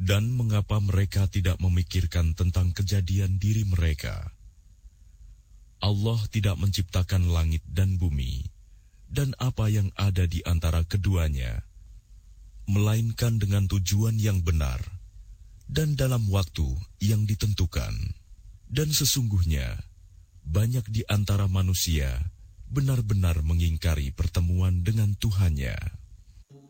Dan mengapa mereka tidak memikirkan tentang kejadian diri mereka? Allah tidak menciptakan langit dan bumi, dan apa yang ada di antara keduanya, melainkan dengan tujuan yang benar, dan dalam waktu yang ditentukan. Dan sesungguhnya, banyak di antara manusia benar-benar mengingkari pertemuan dengan Tuhannya.